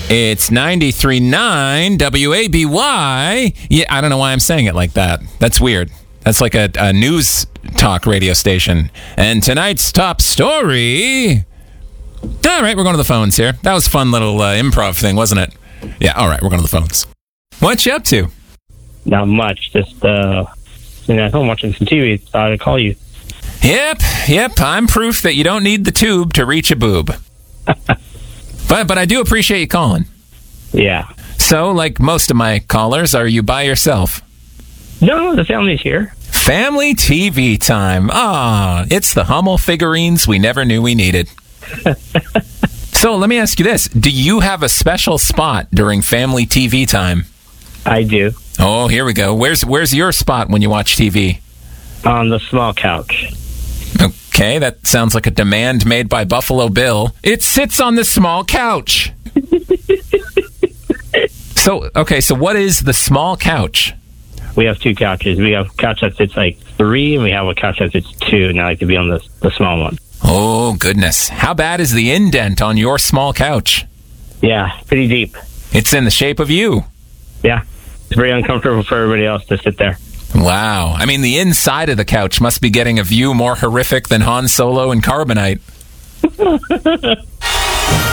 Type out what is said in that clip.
It's 93.9 WABY. Yeah, I don't know why I'm saying it like that. That's weird. That's like a news talk radio station. And tonight's top story... All right, we're going to the phones here. That was a fun little improv thing, wasn't it? Yeah, all right, we're going to the phones. What you up to? Not much. Just sitting at home watching some TV. Thought I'd call you. Yep. I'm proof that you don't need the tube to reach a boob. But I do appreciate you calling. Yeah. So, like most of my callers, are you by yourself? No, the family's here. Family TV time. Ah, it's the Hummel figurines we never knew we needed. So let me ask you this. Do you have a special spot during family TV time? I do. Oh, here we go. Where's your spot when you watch TV? On the small couch. Okay, that sounds like a demand made by Buffalo Bill. It sits on the small couch. So what is the small couch? We have two couches. We have a couch that fits like 3, and we have a couch that fits 2, and I like to be on the small one. Oh, goodness. How bad is the indent on your small couch? Yeah, pretty deep. It's in the shape of you. Yeah. It's very uncomfortable for everybody else to sit there. Wow. I mean, the inside of the couch must be getting a view more horrific than Han Solo and Carbonite.